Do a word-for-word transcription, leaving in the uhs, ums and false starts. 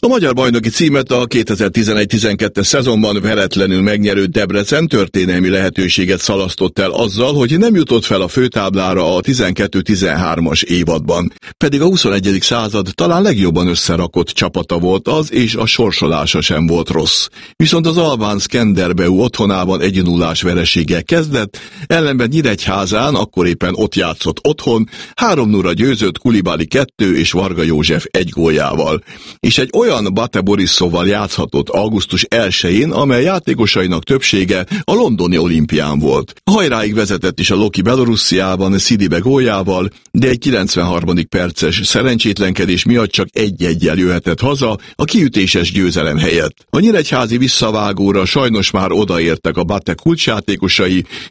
magyar bajnoki címet a kétezer-tizenegy-tizenkettes szezonban veretlenül megnyerő Debrecen történelmi lehetőséget szalasztott el azzal, hogy nem jutott fel a főtáblára a tizenkettő-tizenhármas évadban. Pedig a huszonegyedik század talán legjobban összerakott csapata volt az, és a sorsolása sem volt rossz. Viszont az albán Skenderbeu otthonában egy nullás vereséggel kezdett, ellenben Nyíregyházán, akkor éppen ott játszott otthon, három nullra győzött Kulibali kettő és Varga József egy góljával. És egy olyan Bate Borisovval játszhatott augusztus elsején, amely játékosainak többsége a londoni olimpián volt. Hajráig vezetett is a Loki Belorussziában Sidibe góljával, de egy kilencvenharmadik perces szerencsétlenkedés miatt csak egy-eggyel jöhetett haza a kiütéses győzelem helyett. A nyíregyházi visszavágóra sajnos már odaértek a Bate kulcsjátékosai,